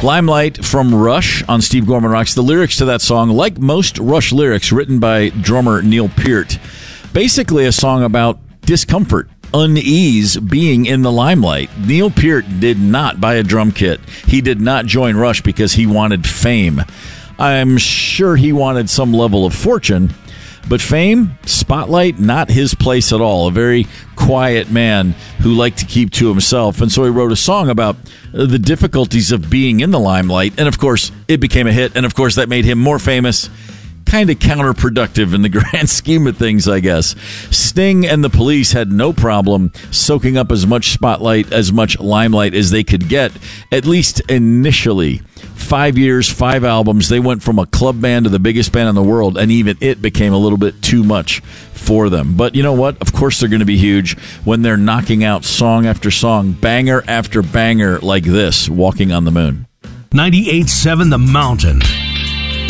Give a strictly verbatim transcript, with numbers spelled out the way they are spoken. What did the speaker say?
Limelight from Rush on Steve Gorman Rocks. The lyrics to that song, like most Rush lyrics, written by drummer Neil Peart. Basically a song about discomfort, unease being in the limelight. Neil Peart did not buy a drum kit. He did not join Rush because he wanted fame. I'm sure he wanted some level of fortune, but fame, spotlight, not his place at all. A very quiet man who liked to keep to himself. And so he wrote a song about the difficulties of being in the limelight. And of course, it became a hit. And of course, that made him more famous. Kind of counterproductive in the grand scheme of things, I guess. Sting and the Police had no problem soaking up as much spotlight, as much limelight as they could get, at least initially. Five years, five albums, they went from a club band to the biggest band in the world, and even it became a little bit too much for them. But you know what? Of course they're going to be huge when they're knocking out song after song, banger after banger like this, Walking on the Moon. ninety-eight point seven The Mountain.